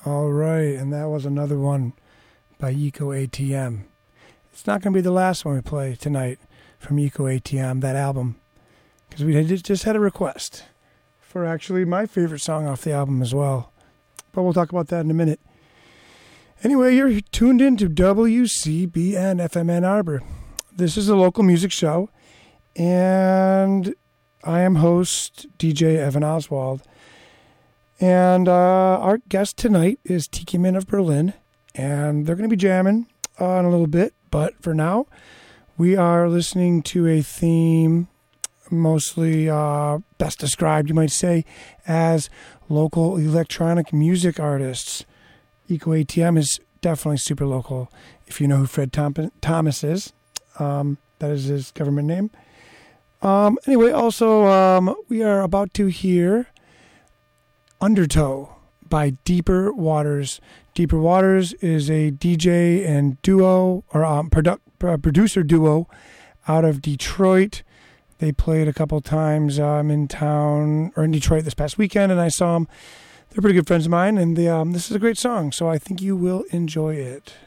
All right, and that was another one by Eco ATM. It's not going to be the last one we play tonight from Eco ATM, that album, because we just had a request for actually my favorite song off the album as well. But we'll talk about that in a minute. Anyway, you're tuned in to WCBN FM Ann Arbor. This is a local music show, and I am host DJ Evan Oswald. And our guest tonight is Tiki Men of Berlin, and they're going to be jamming in a little bit. But for now, we are listening to a theme mostly best described, you might say, as local electronic music artists. Eco ATM is definitely super local. If you know who Fred Thomas is, that is his government name. Anyway, also, we are about to hear Undertow by Deeper Waters. Deeper Waters is a DJ and duo, or producer duo out of Detroit. They played a couple times in town, or in Detroit this past weekend, and I saw them. They're pretty good friends of mine, and this is a great song, so I think you will enjoy it.